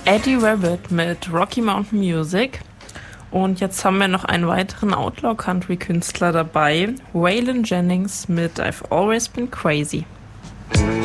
Eddie Rabbit mit Rocky Mountain Music. Und jetzt haben wir noch einen weiteren Outlaw-Country-Künstler dabei, Waylon Jennings mit I've Always Been Crazy.